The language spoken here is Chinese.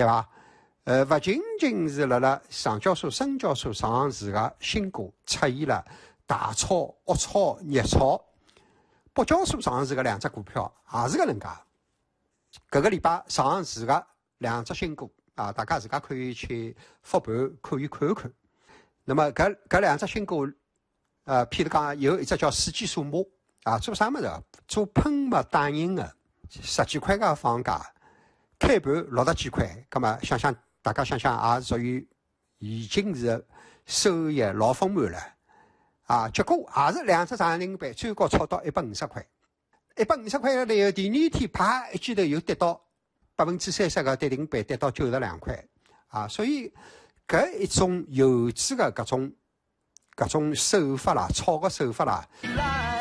对伐？勿仅仅是辣上交所、深交所上市个新股出现了大炒、恶炒、热炒，北交所上市个2只股票也是搿能介。搿个礼拜上市个2只新股啊，大家自家可以去复盘可以看一看。那么搿2只新股，譬如讲有一只叫世纪数码啊，做啥物事？做喷墨打印个，10几块个房价，开盘60几块，葛末大家想想也属于已经是收益老丰满了啊。结果也是2只涨停板，最高炒到150块，150块了以后，第二天啪一记头又跌到30%个跌停板，跌到92块啊。所以搿一种游资个搿种手法啦，炒个手法啦。